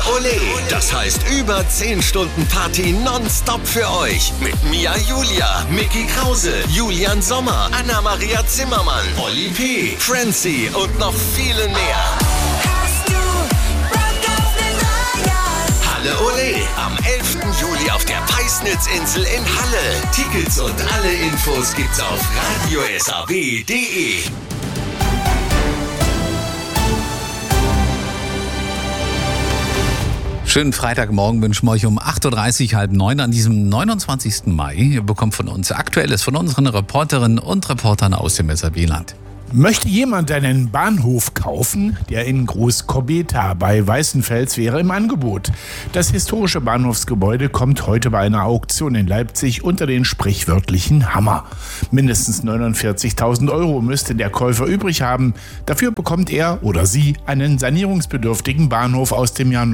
Ole. Das heißt über 10 Stunden Party nonstop für euch. Mit Mia Julia, Mickey Krause, Julian Sommer, Anna-Maria Zimmermann, Oli P., Francie und noch vielen mehr. Halle Ole am 11. Juli auf der Peisnitzinsel in Halle. Tickets und alle Infos gibt's auf radiosaw.de. Schönen Freitagmorgen wünschen wir euch um 8.30 Uhr, halb 9 an diesem 29. Mai. Ihr bekommt von uns Aktuelles von unseren Reporterinnen und Reportern aus dem SAW-Land. Möchte jemand einen Bahnhof kaufen? Der in Groß-Kobeta bei Weißenfels wäre im Angebot. Das historische Bahnhofsgebäude kommt heute bei einer Auktion in Leipzig unter den sprichwörtlichen Hammer. Mindestens 49.000 € müsste der Käufer übrig haben. Dafür bekommt er oder sie einen sanierungsbedürftigen Bahnhof aus dem Jahr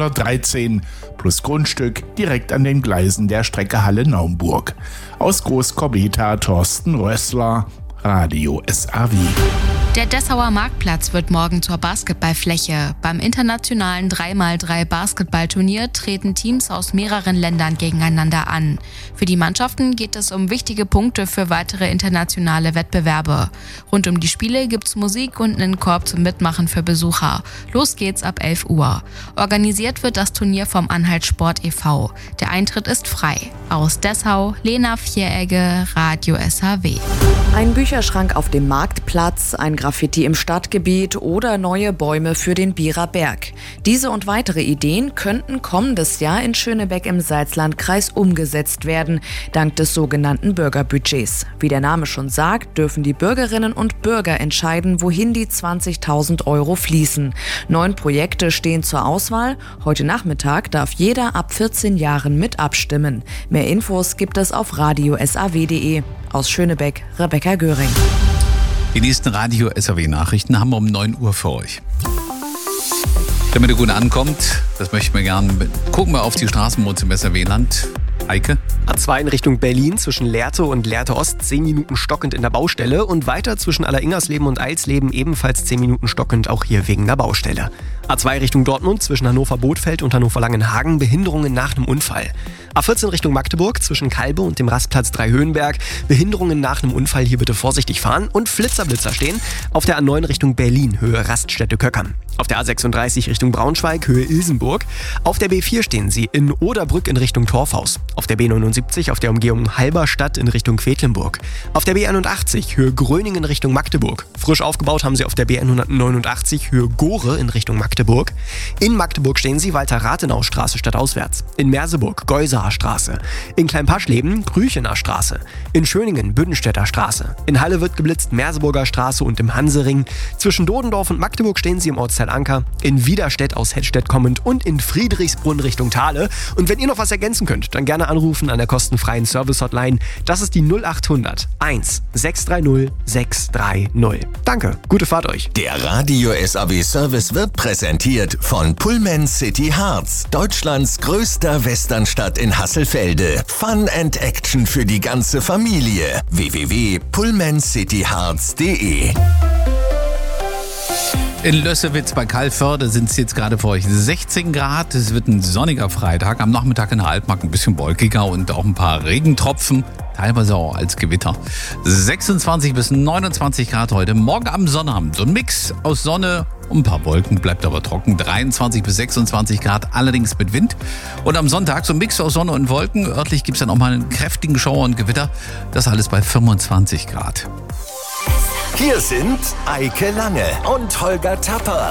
1913 plus Grundstück direkt an den Gleisen der Strecke Halle-Naumburg. Aus Groß-Kobeta Thorsten Rössler, Radio SAW. Der Dessauer Marktplatz wird morgen zur Basketballfläche. Beim internationalen 3x3 Basketballturnier treten Teams aus mehreren Ländern gegeneinander an. Für die Mannschaften geht es um wichtige Punkte für weitere internationale Wettbewerbe. Rund um die Spiele gibt's Musik und einen Korb zum Mitmachen für Besucher. Los geht's ab 11 Uhr. Organisiert wird das Turnier vom Anhalt Sport e.V. Der Eintritt ist frei. Aus Dessau, Lena Vieregge, Radio SAW. Ein Bücherschrank auf dem Marktplatz, ein Graffiti im Stadtgebiet oder neue Bäume für den Bierer Berg. Diese und weitere Ideen könnten kommendes Jahr in Schönebeck im Salzlandkreis umgesetzt werden, dank des sogenannten Bürgerbudgets. Wie der Name schon sagt, dürfen die Bürgerinnen und Bürger entscheiden, wohin die 20.000 € fließen. 9 Projekte stehen zur Auswahl. Heute Nachmittag darf jeder ab 14 Jahren mit abstimmen. Mehr Infos gibt es auf radiosaw.de. Aus Schönebeck, Rebecca Göring. Die nächsten Radio-SAW-Nachrichten haben wir um 9 Uhr für euch. Damit ihr gut ankommt, das möchten wir gerne. Gucken wir auf die Straßenmods im SAW-Land. Eike? A2 in Richtung Berlin zwischen Lehrte und Lehrte Ost 10 Minuten stockend in der Baustelle und weiter zwischen Alleringersleben und Eilsleben ebenfalls 10 Minuten stockend, auch hier wegen der Baustelle. A2 Richtung Dortmund zwischen Hannover-Bothfeld und Hannover-Langenhagen Behinderungen nach einem Unfall. A14 Richtung Magdeburg zwischen Kalbe und dem Rastplatz Dreihöhenberg Behinderungen nach einem Unfall, hier bitte vorsichtig fahren und Flitzer stehen. Auf der A9 Richtung Berlin Höhe Raststätte Köckern. Auf der A36 Richtung Braunschweig Höhe Ilsenburg. Auf der B4 stehen sie in Oderbrück in Richtung Torfhaus. Auf der B79 auf der Umgehung Halberstadt in Richtung Quedlinburg. Auf der B81 Höhe Gröningen Richtung Magdeburg. Frisch aufgebaut haben sie auf der B189 Höhe Gore in Richtung Magdeburg. In Magdeburg stehen sie Walter-Rathenau-Straße stadtauswärts. In Merseburg Geusaer Straße. In Kleinpaschleben Grüchener Straße. In Schöningen Büdenstädter Straße. In Halle wird geblitzt Merseburger Straße und im Hansering. Zwischen Dodendorf und Magdeburg stehen sie im Ortsteil Anker. In Widerstedt aus Hettstedt kommend und in Friedrichsbrunn Richtung Thale. Und wenn ihr noch was ergänzen könnt, dann gerne anrufen an der kostenfreien Service-Hotline. Das ist die 0800 1 630 630. Danke, gute Fahrt euch. Der Radio SAW Service wird präsentiert von Pullman City Harz, Deutschlands größter Westernstadt in Hasselfelde. Fun and Action für die ganze Familie. www.pullmancityharz.de. In Lössewitz bei Kalförde sind es jetzt gerade für euch 16 Grad. Es wird ein sonniger Freitag. Am Nachmittag in der Altmark ein bisschen wolkiger und auch ein paar Regentropfen. Teilweise auch als Gewitter. 26 bis 29 Grad heute. Morgen Abend Sonnabend. So ein Mix aus Sonne und ein paar Wolken. Bleibt aber trocken. 23 bis 26 Grad, allerdings mit Wind. Und am Sonntag so ein Mix aus Sonne und Wolken. Örtlich gibt es dann auch mal einen kräftigen Schauer und Gewitter. Das alles bei 25 Grad. Hier sind Eike Lange und Holger Tapper.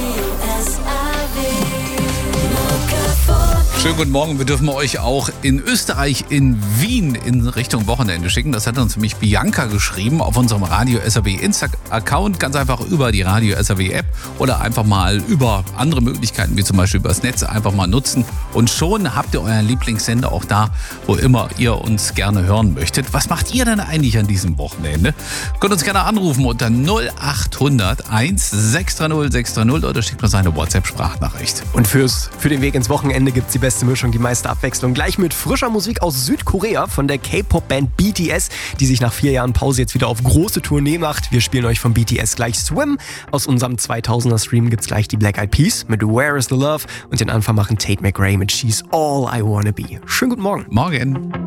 Schönen guten Morgen. Wir dürfen euch auch in Österreich, in Wien, in Richtung Wochenende schicken. Das hat uns nämlich Bianca geschrieben auf unserem Radio SAW Insta-Account. Ganz einfach über die Radio SAW App oder einfach mal über andere Möglichkeiten, wie zum Beispiel übers Netz, einfach mal nutzen. Und schon habt ihr euren Lieblingssender auch da, wo immer ihr uns gerne hören möchtet. Was macht ihr denn eigentlich an diesem Wochenende? Könnt uns gerne anrufen unter 0800 1 630 630 oder schickt uns eine WhatsApp-Sprachnachricht. Und für den Weg ins Wochenende gibt's die beste Mischung, die meiste Abwechslung. Gleich mit frischer Musik aus Südkorea von der K-Pop-Band BTS, die sich nach 4 Jahren Pause jetzt wieder auf große Tournee macht. Wir spielen euch von BTS gleich Swim. Aus unserem 2000er-Stream gibt's gleich die Black Eyed Peas mit Where is the Love und den Anfang machen Tate McRae mit She's All I Wanna Be. Schönen guten Morgen. Morgen.